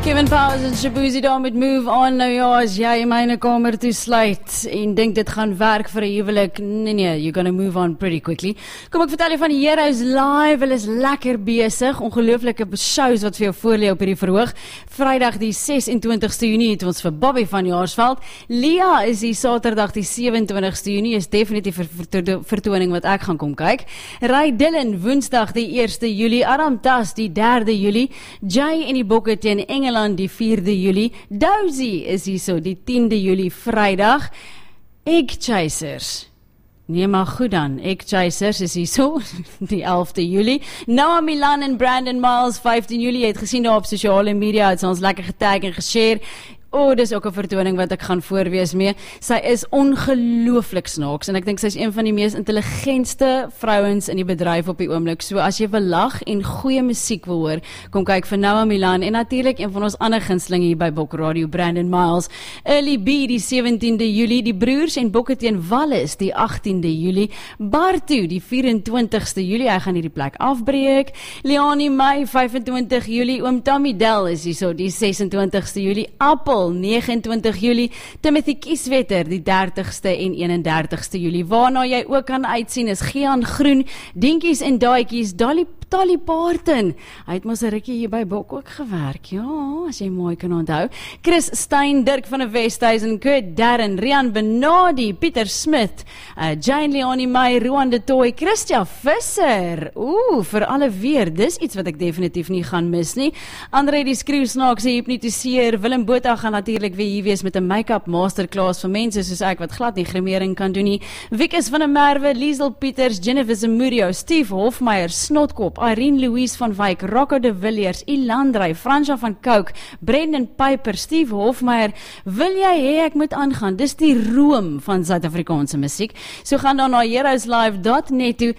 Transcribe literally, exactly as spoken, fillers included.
Kevin Powers en Shabuzi daar met Move On. Nou ja, as jy myne kamer toesluit en dink dit gaan werk vir 'n huwelik, nee nee, you're gonna move on pretty quickly. Kom ek vertel jou van die Heroes Live, hulle is lekker besig, ongelooflike shows wat vir jou voorlê op hierdie verhoog. Vrydag die ses en twintigste Junie het ons vir Bobby van Jaarsveld. Lia is die Saterdag die sewe en twintigste Junie, is definitief 'n vertoning wat ek gaan kom kyk. Ray Dillon Woensdag die eerste Julie, Adam Tas die derde Julie, Jay en die Bokke teen Engeland die vierde Julie, Dozy is hier so die tiende Julie Vrydag, Egg Chasers, nee maar goed dan, Egg Chasers is hier so die elfde Julie, Noah Milan en Brandon Miles vyftien Julie, jy het gesien daar op sosiale media, het sy ons lekker getag en geshare. O, oh, dis ook 'n vertoning wat ek gaan voorwees mee. Sy is ongelooflik snaaks en ek dink sy is een van die mees intelligentste vrouens in die bedryf op die oomblik. So as jy wil lag en goeie musiek wil hoor, kom kyk vir Noah Milan en natuurlik een van ons ander gunstelinge hier by Bok Radio, Brandon Miles. Early B die sewentiende Julie, die broers en Bokke teen Wallis die agtiende Julie, Bartu die vyf en twintigste Julie, hy gaan hierdie plek afbreek. Leonie May vyf en twintig Julie, oom Tommy Dell is hier so die ses en twintigste Julie, Appel nege en twintig Julie, Timothy Kieswetter die dertigste en een en dertigste Julie. Waarna jy ook kan uitsien is Gian Groen, Dinkies en Daaikies, Dolly Dolly Parton. Hy het mos 'n rukkie hier by Bok ook gewerk. Ja, as jy mooi kan onthou. Chris Stein, Dirk van die Westhuizen, Kurt Darren, Rian Benadi, Pieter Smith, uh, Jane Leonie May, Roan de Toy, Christia Visser. Ooh, vir alle weer, dis iets wat ek definitief nie gaan mis nie. André die skreeusnaakse hypnotiseer, Willem Botha gaan natuurlik weer hier wees met 'n make-up masterclass vir mense soos ek wat glad nie grimering kan doen nie. Wikus van der Merwe, Liesel Pieters, Jennifer Zamudio, Steve Hofmeyer, Snotkop, Irene Louise van Wyk, Rocco de Villiers, Ilandrey, Fransja van Coke, Brendan Piper, Steve Hofmeyer. Wil jy hê ek moet aangaan? Dis die room van Suid-Afrikaanse musiek. So gaan dan na heroeslive dot net toe